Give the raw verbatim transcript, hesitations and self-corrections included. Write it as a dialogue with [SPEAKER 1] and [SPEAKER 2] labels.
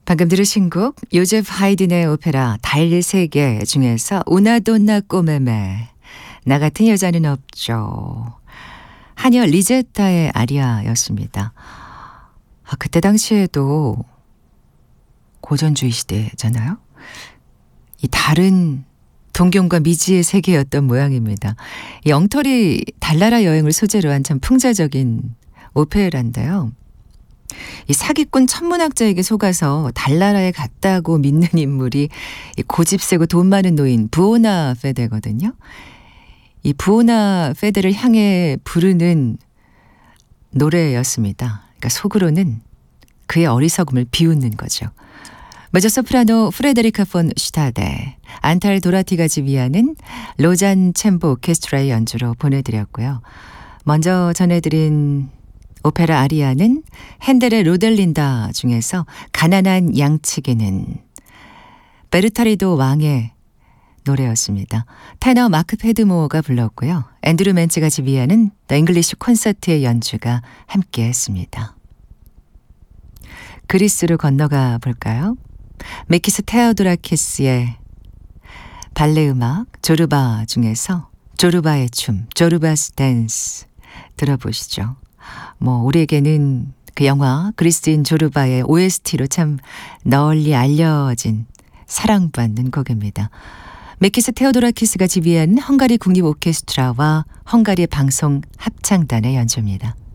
[SPEAKER 1] 방금 들으신 곡 요제프 하이든의 오페라 달리 세계 중에서 우나돈나 꼬메메 나 같은 여자는 없죠. 하녀 리제타의 아리아였습니다. 아, 그때 당시에도 고전주의 시대잖아요. 이 다른 동경과 미지의 세계였던 모양입니다. 이 엉터리 달나라 여행을 소재로 한 참 풍자적인 오페라인데요. 이 사기꾼 천문학자에게 속아서 달나라에 갔다고 믿는 인물이 이 고집세고 돈 많은 노인 부오나 페데거든요. 이 부오나 페데를 향해 부르는 노래였습니다. 그러니까 속으로는 그의 어리석음을 비웃는 거죠. 메조소프라노 프레데리카 폰 슈타데, 안탈 도라티가 지휘하는 로잔 챔버 오케스트라의 연주로 보내드렸고요. 먼저 전해드린 오페라 아리아는 핸델의 로델린다 중에서 가난한 양치기는 베르타리도 왕의 노래였습니다. 테너 마크 페드모어가 불렀고요. 앤드루 맨츠가 지휘하는 더 잉글리시 콘서트의 연주가 함께했습니다. 그리스로 건너가 볼까요? 미키스 테오도라키스의 발레 음악 조르바 중에서 조르바의 춤, 조르바스 댄스 들어보시죠. 뭐 우리에게는 그 영화 그리스인 조르바의 오에스티로 참 널리 알려진 사랑받는 곡입니다. 미키스 테오도라키스가 지휘한 헝가리 국립 오케스트라와 헝가리 방송 합창단의 연주입니다.